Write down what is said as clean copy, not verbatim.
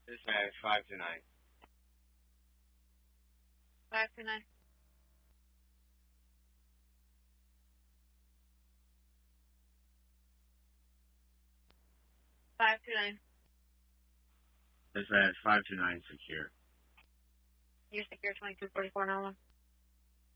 Dispatch 529. 529. Dispatch 529 secure. You're secure 2244 now.